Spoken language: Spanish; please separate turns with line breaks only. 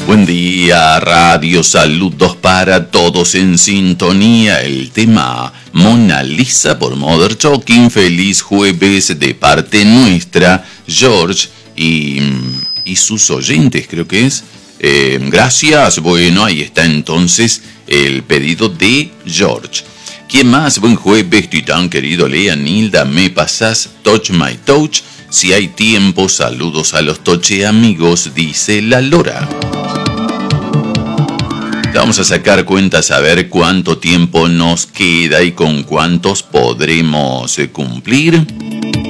Buen día, radio, saludos para todos en sintonía. El tema Mona Lisa por Mother Talking. Feliz jueves de parte nuestra, George y sus oyentes, creo que es. Gracias. Bueno, ahí está entonces el pedido de George. ¿Quién más? Buen jueves, titán querido. Lea, Nilda, me pasas Touch My Touch. Si hay tiempo, saludos a los Toche amigos, dice la Lora. Vamos a sacar cuentas a ver cuánto tiempo nos queda y con cuántos podremos cumplir.